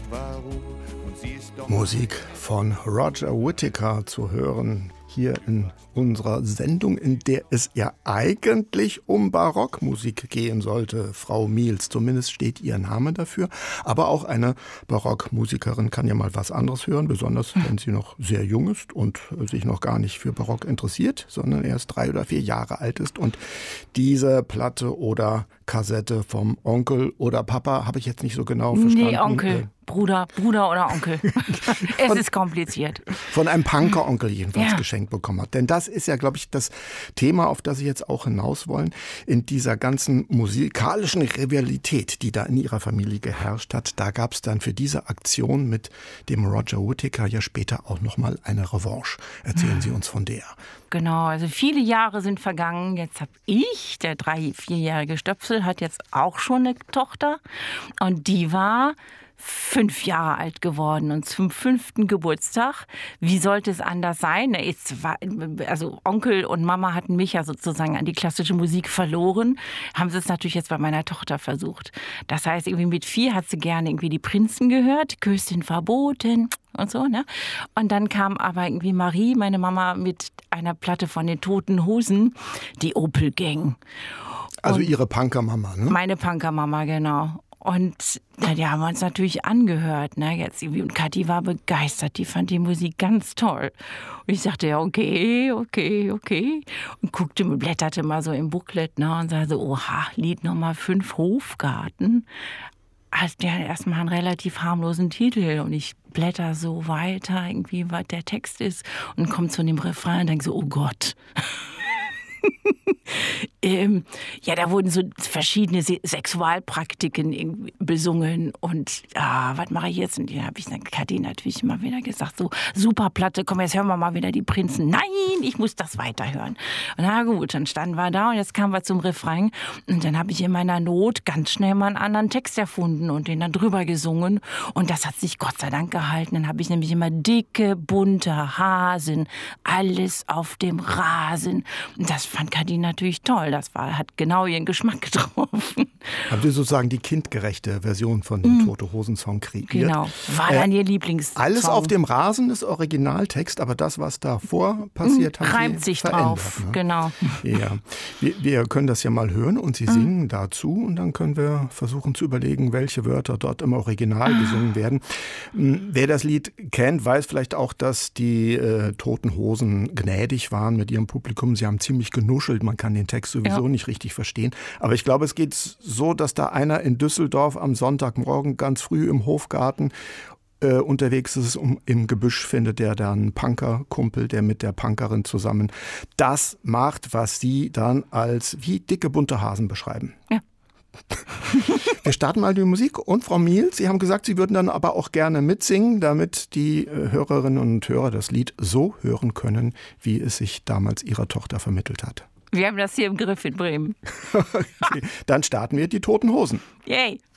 Musik von Roger Whittaker zu hören hier in unserer Sendung, in der es ja eigentlich um Barockmusik gehen sollte, Frau Miels. Zumindest steht ihr Name dafür. Aber auch eine Barockmusikerin kann ja mal was anderes hören, besonders wenn sie noch sehr jung ist und sich noch gar nicht für Barock interessiert, sondern erst 3 oder 4 Jahre alt ist. Und diese Platte oder Kassette vom Onkel oder Papa, habe ich jetzt nicht so genau verstanden. Nee, Onkel. Bruder oder Onkel. Es ist kompliziert. Von einem Punker-Onkel jedenfalls geschenkt bekommen hat. Denn das ist ja, glaube ich, das Thema, auf das Sie jetzt auch hinaus wollen, in dieser ganzen musikalischen Rivalität, die da in Ihrer Familie geherrscht hat. Da gab es dann für diese Aktion mit dem Roger Whittaker ja später auch nochmal eine Revanche. Erzählen Sie uns von der. Genau, also viele Jahre sind vergangen. Jetzt habe ich, der 3-4-jährige Stöpsel, hat jetzt auch schon eine Tochter. Und die war 5 Jahre alt geworden und zum 5. Geburtstag. Wie sollte es anders sein? Also Onkel und Mama hatten mich ja sozusagen an die klassische Musik verloren. Haben sie es natürlich jetzt bei meiner Tochter versucht. Das heißt, irgendwie mit 4 hat sie gerne irgendwie die Prinzen gehört, Küsschen verboten und so, ne? Und dann kam aber irgendwie Marie, meine Mama, mit einer Platte von den Toten Hosen, die Opel Gang. Also Ihre Punker-Mama, ne? Meine Punker-Mama, genau. Und die haben wir uns natürlich angehört, ne, jetzt irgendwie. Und Kathi war begeistert, die fand die Musik ganz toll. Und ich sagte, ja, okay. Und blätterte mal so im Booklet, ne, und sagte so, oha, Lied Nummer 5, Hofgarten. Also der hat erstmal einen relativ harmlosen Titel. Und ich blätter so weiter, irgendwie, was der Text ist. Und komme zu dem Refrain und denke so, oh Gott. Da wurden so verschiedene Sexualpraktiken besungen und was mache ich jetzt? Und da habe ich dann Kathi natürlich immer wieder gesagt, so super Platte, komm, jetzt hören wir mal wieder die Prinzen. Nein, ich muss das weiterhören. Und na gut, dann standen wir da und jetzt kamen wir zum Refrain und dann habe ich in meiner Not ganz schnell mal einen anderen Text erfunden und den dann drüber gesungen und das hat sich Gott sei Dank gehalten. Dann habe ich nämlich immer dicke, bunte Hasen, alles auf dem Rasen. Und das fand Kathi natürlich toll. Das hat genau ihren Geschmack getroffen. Haben Sie sozusagen die kindgerechte Version von dem Tote-Hosen-Song kreiert? Genau, war dann Ihr Lieblingssong. Alles auf dem Rasen ist Originaltext, aber das, was davor passiert, haben reimt Sie sich verändert, drauf, ne? Genau. Ja, wir können das ja mal hören und Sie singen dazu und dann können wir versuchen zu überlegen, welche Wörter dort im Original gesungen werden. Wer das Lied kennt, weiß vielleicht auch, dass die Toten Hosen gnädig waren mit ihrem Publikum. Sie haben ziemlich genuschelt, man kann den Text sowieso nicht richtig verstehen. Aber ich glaube, es geht so, dass da einer in Düsseldorf am Sonntagmorgen ganz früh im Hofgarten unterwegs ist, im Gebüsch findet er dann einen Punker-Kumpel, der mit der Punkerin zusammen das macht, was sie dann als wie dicke, bunte Hasen beschreiben. Ja. Wir starten mal die Musik und Frau Miels, Sie haben gesagt, Sie würden dann aber auch gerne mitsingen, damit die Hörerinnen und Hörer das Lied so hören können, wie es sich damals ihrer Tochter vermittelt hat. Wir haben das hier im Griff in Bremen. Okay, dann starten wir die Toten Hosen. Yay!